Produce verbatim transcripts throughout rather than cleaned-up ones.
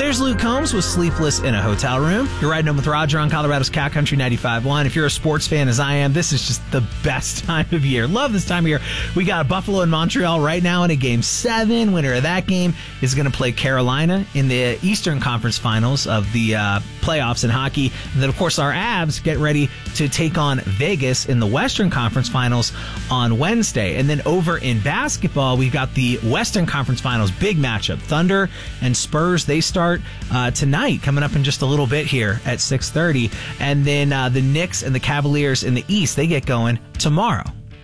There's Luke Combs with Sleepless in a Hotel Room. You're riding home with Roger on Colorado's Cat Country ninety-five point one. If you're a sports fan as I am, this is just the best time of year. Love this time of year. We got Buffalo and Montreal right now in a game seven. Winner of that game is going to play Carolina in the Eastern Conference Finals of the uh, playoffs in hockey. And then, of course, our Avs get ready to take on Vegas in the Western Conference Finals on Wednesday. And then over in basketball, we've got the Western Conference Finals. Big matchup. Thunder and Spurs, they start uh, tonight, coming up in just a little bit here at six thirty. And then uh, the Knicks and the Cavaliers in the East, they get going tomorrow.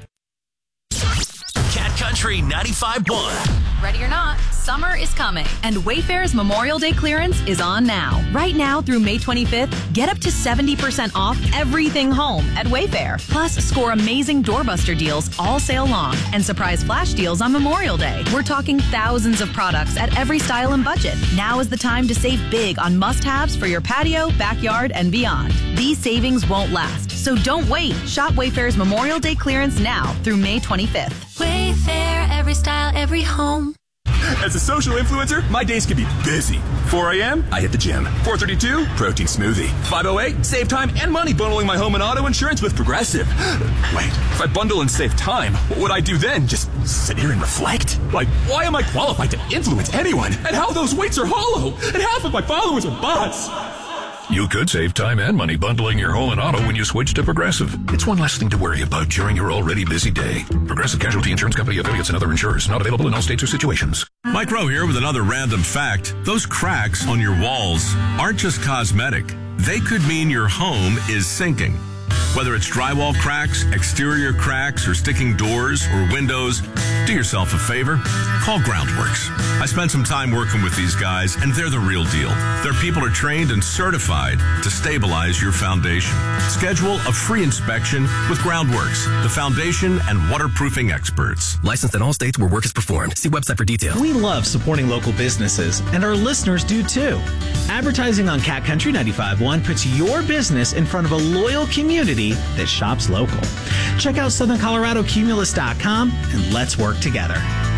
Cat Country ninety-five point one. Ready or not, summer is coming, and Wayfair's Memorial Day clearance is on now. Right now through May twenty-fifth, get up to seventy percent off everything home at Wayfair. Plus, score amazing doorbuster deals all sale long and surprise flash deals on Memorial Day. We're talking thousands of products at every style and budget. Now is the time to save big on must-haves for your patio, backyard, and beyond. These savings won't last, so don't wait. Shop Wayfair's Memorial Day clearance now through May twenty-fifth. Wayfair, every style, every home. As a social influencer, my days can be busy. four a.m., I hit the gym. four thirty-two, protein smoothie. five oh eight, save time and money bundling my home and auto insurance with Progressive. Wait, if I bundle and save time, what would I do then? Just sit here and reflect? Like, why am I qualified to influence anyone? And how those weights are hollow? And half of my followers are bots. You could save time and money bundling your home and auto when you switch to Progressive. It's one less thing to worry about during your already busy day. Progressive Casualty Insurance Company, affiliates, and other insurers. Not available in all states or situations. Mike Rowe here with another random fact. Those cracks on your walls aren't just cosmetic. They could mean your home is sinking. Whether it's drywall cracks, exterior cracks, or sticking doors or windows, do yourself a favor. Call Groundworks. I spent some time working with these guys, and they're the real deal. Their people are trained and certified to stabilize your foundation. Schedule a free inspection with Groundworks, the foundation and waterproofing experts. Licensed in all states where work is performed. See website for details. We love supporting local businesses, and our listeners do too. Advertising on Cat Country ninety-five point one puts your business in front of a loyal community that shops local. Check out Southern Colorado Cumulus dot com and let's work together.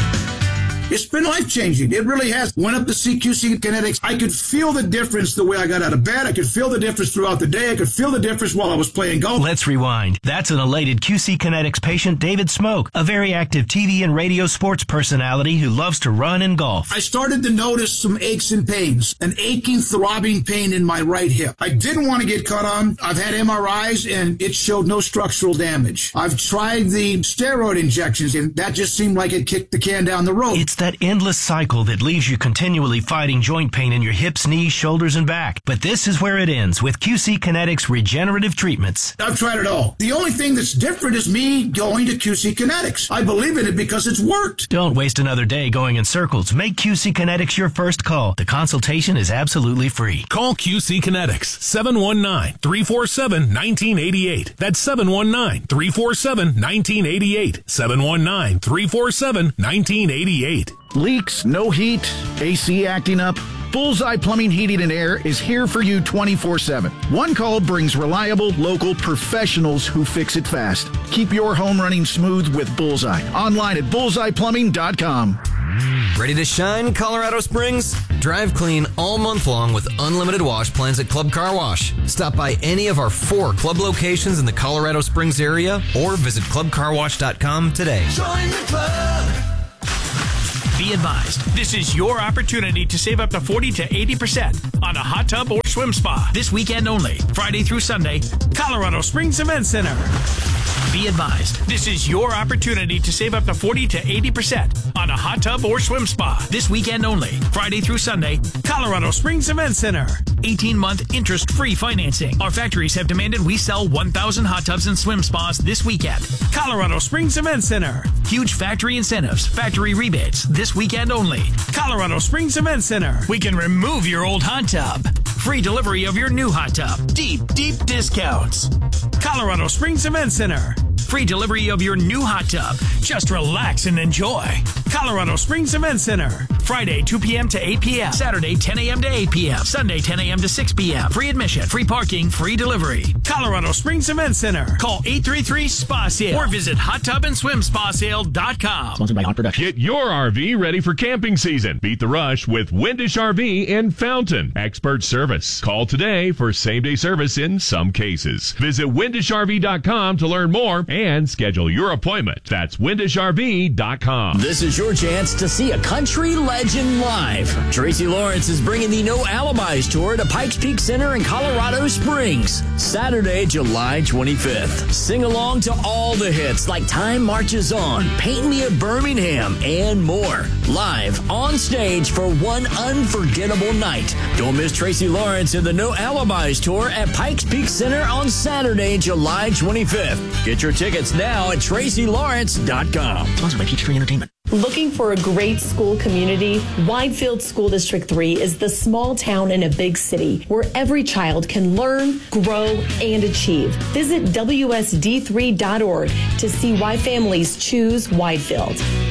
It's been life-changing. It really has. Went up to see Q C Kinetics. I could feel the difference the way I got out of bed. I could feel the difference throughout the day. I could feel the difference while I was playing golf. Let's rewind. That's an elated Q C Kinetics patient, David Smoke, a very active T V and radio sports personality who loves to run and golf. I started to notice some aches and pains, an aching, throbbing pain in my right hip. I didn't want to get cut on. I've had M R Is, and it showed no structural damage. I've tried the steroid injections, and that just seemed like it kicked the can down the road. It's that endless cycle that leaves you continually fighting joint pain in your hips, knees, shoulders, and back. But this is where it ends with Q C Kinetics regenerative treatments. I've tried it all. The only thing that's different is me going to Q C Kinetics. I believe in it because it's worked. Don't waste another day going in circles. Make Q C Kinetics your first call. The consultation is absolutely free. Call Q C Kinetics, seven one nine, three four seven, one nine eight eight. That's seven one nine, three four seven, one nine eight eight. seven one nine, three four seven, one nine eight eight. Leaks, no heat, A C acting up. Bullseye Plumbing, Heating, and Air is here for you twenty-four seven. One call brings reliable, local professionals who fix it fast. Keep your home running smooth with Bullseye. Online at bullseye plumbing dot com. Ready to shine, Colorado Springs? Drive clean all month long with unlimited wash plans at Club Car Wash. Stop by any of our four club locations in the Colorado Springs area or visit club car wash dot com today. Join the club. Be advised, this is your opportunity to save up to forty to eighty percent on a hot tub or swim spa. This weekend only, Friday through Sunday, Colorado Springs Event Center. Be advised, this is your opportunity to save up to forty to eighty percent on a hot tub or swim spa. This weekend only, Friday through Sunday, Colorado Springs Event Center. eighteen month interest-free financing. Our factories have demanded we sell one thousand hot tubs and swim spas this weekend. Colorado Springs Event Center. Huge factory incentives, factory rebates, this weekend only. Colorado Springs Event Center. We can remove your old hot tub. Free delivery of your new hot tub. Deep, deep discounts. Colorado Springs Event Center. Free delivery of your new hot tub. Just relax and enjoy. Colorado Springs Event Center. Friday, two p.m. to eight p.m. Saturday, ten a.m. to eight p.m. Sunday, ten a.m. to six p.m. Free admission, free parking, free delivery. Colorado Springs Event Center. Call eight three three, S P A sale or visit hot tub and swim spa sale dot com. Sponsored by Hot Production. Get your R V ready for camping season. Beat the rush with Windish R V in Fountain. Expert service. Call today for same-day service in some cases. Visit windish r v dot com to learn more and schedule your appointment. That's windish r v dot com. This is your chance to see a country legend live. Tracy Lawrence is bringing the No Alibis Tour to Pikes Peak Center in Colorado Springs, Saturday, July twenty-fifth. Sing along to all the hits like Time Marches On, Paint Me a Birmingham, and more. Live on stage for one unforgettable night. Don't miss Tracy Lawrence and the No Alibis Tour at Pikes Peak Center on Saturday, July twenty-fifth. Get your tickets now at tracy lawrence dot com. Sponsored by Peachtree Entertainment. Looking for a great school community? Widefield School District three is the small town in a big city where every child can learn, grow, and achieve. Visit w s d three dot org to see why families choose Widefield.